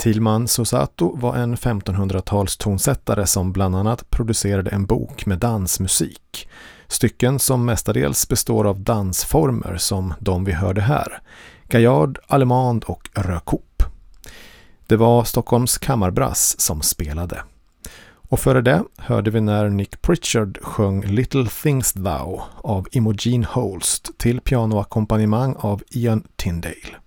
Tilman Susato var en 1500-tals tonsättare som bland annat producerade en bok med dansmusik. Stycken som mestadels består av dansformer som de vi hörde här. Gaillard, Allemande och Rökop. Det var Stockholms kammarbrass som spelade. Och före det hörde vi när Nick Pritchard sjöng Little Things Thou av Imogen Holst till pianoackompanjemang av Ian Tyndale.